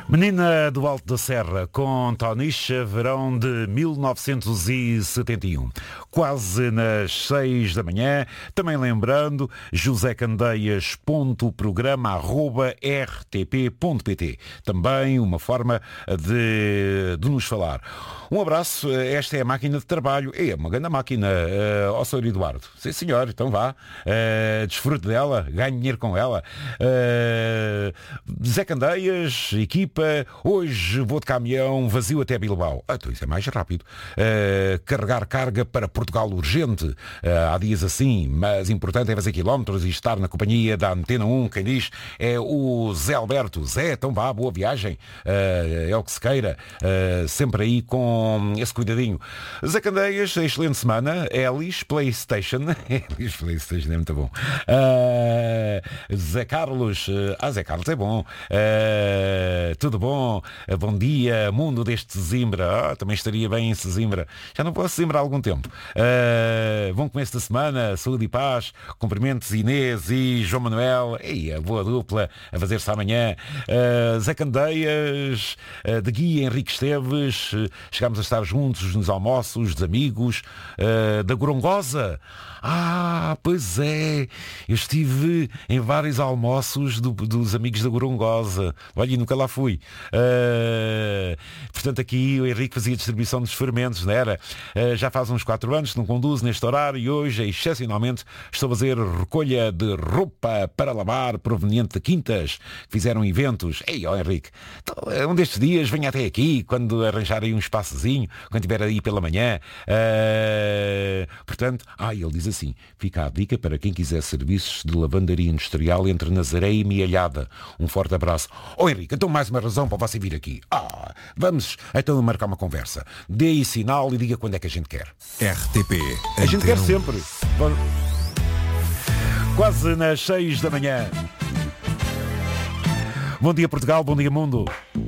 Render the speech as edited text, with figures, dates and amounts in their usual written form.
Menina do Alto da Serra, com Tonicha, verão de 1971. Quase nas 6 da manhã, também lembrando, josecandeia.programa@rtp.pt. Também uma forma de nos falar. Um abraço, esta é a máquina de trabalho. É uma grande máquina, ao Sr. Eduardo. Sim, senhor, então vá. Desfrute dela, ganhe dinheiro com ela. Zé Candeias, equipa, hoje vou de caminhão vazio até Bilbao. Então isso é mais rápido. Carregar carga para Portugal urgente. Há dias assim, mas importante é fazer quilómetros e estar na companhia da Antena 1. Quem diz é o Zé Alberto. Zé, então vá, boa viagem. É o que se queira. Sempre aí com esse cuidadinho. Zé Candeias, excelente semana. Elis PlayStation. Elis PlayStation é muito bom. Zé Carlos. Zé Carlos é bom. Tudo bom? Bom dia, mundo deste Sesimbra. Também estaria bem em Sesimbra. Já não posso Sesimbra há algum tempo. Bom começo da semana, saúde e paz. Cumprimentos Inês e João Manuel. E a boa dupla a fazer-se amanhã. Zé Candeias, de Guia Henrique Esteves. Chegámos a estar juntos nos almoços dos amigos. Da Gorongosa. Pois é. Eu estive em vários almoços dos amigos da Gorongosa. Olha, e nunca lá fui. Portanto, aqui o Henrique fazia distribuição dos fermentos, não era? Já faz uns 4 anos que não conduzo neste horário e hoje, excepcionalmente, estou a fazer recolha de roupa para lavar proveniente de quintas que fizeram eventos. Henrique, então, um destes dias venha até aqui, quando arranjar aí um espaçozinho, quando estiver aí pela manhã. Portanto, ele diz assim, fica a dica para quem quiser serviços de lavandaria industrial entre Nazaré e Mialhada. Um forte abraço. Henrique, então mais uma razão para você vir aqui. Vamos então marcar uma conversa. Dê aí sinal e diga quando é que a gente quer. RTP. A gente quer sempre. Quase nas 6 da manhã. Bom dia Portugal, bom dia mundo.